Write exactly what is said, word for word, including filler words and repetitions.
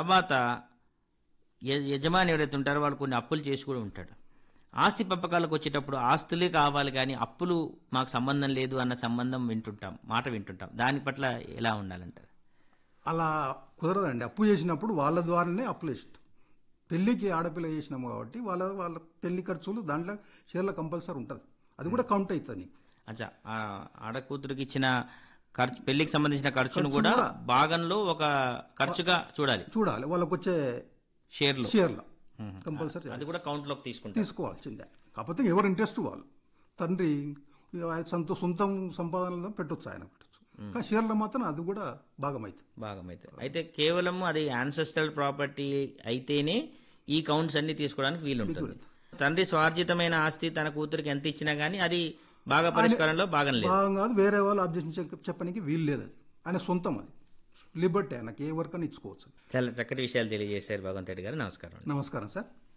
తర్వాత య- యజమాని ఎవరైతే ఉంటారో వాళ్ళు కొన్ని అప్పులు చేసి కూడా ఉంటాడు. ఆస్తి పంపకాలకు వచ్చేటప్పుడు ఆస్తులే కావాలి కానీ అప్పులు మాకు సంబంధం లేదు అన్న సంబంధం వింటుంటాం, మాట వింటుంటాం. దాని పట్ల ఎలా ఉండాలంటారు? అలా కుదరదండి. అప్పు చేసినప్పుడు వాళ్ళ ద్వారానే అప్పులు వేసినాం. పెళ్లికి ఆడపిల్ల చేసినాము కాబట్టి వాళ్ళ వాళ్ళ పెళ్లి ఖర్చులు దాంట్లో షేర్లో కంపల్సరీ ఉంటుంది. అది కూడా కౌంట్ అవుతుంది నీకు. అచ్చా, ఆ ఆడకూతురికి ఇచ్చిన ఖర్చు, పెళ్లికి సంబంధించిన ఖర్చును ఖర్చు కూడా కూడా భాగంలో ఒక ఖర్చుగా చూడాలి. చూడాలి వాళ్ళకి వచ్చే షేర్లు షేర్లో కంపల్సరీ అది కూడా కౌంట్లోకి తీసుకుంటారు. తీసుకోవాల్సిందే. కాకపోతే ఎవరు ఇంట్రెస్ట్ వాళ్ళు. తండ్రి ఆయన సొంత సొంతం సంపాదనలో పెట్టొచ్చు, ఆయన పెట్టొచ్చు. కానీ షేర్లో మాత్రం అది కూడా భాగం అవుతుంది. భాగమైతే అయితే కేవలం అది యాన్సెస్ట్రల్ ప్రాపర్టీ అయితేనే ఈ కౌంట్స్ అన్ని తీసుకోవడానికి వీలుంటుంది. తండ్రి స్వార్జితమైన ఆస్తి తన కూతురికి ఎంత ఇచ్చినా గానీ అది భాగ పరిష్కారంలో భాగం లేదు. భాగం కాదు, వేరే వాళ్ళు అబ్జెక్షన్ చెప్పడానికి వీలు లేదు. అది ఆయన సొంతం, అది లిబర్టీ, ఆయనకి ఏ వర్క్ అని ఇచ్చుకోవచ్చు. చాలా చక్కటి విషయాలు తెలియజేశారు భగవంత్ రెడ్డి గారు. నమస్కారం. నమస్కారం సార్.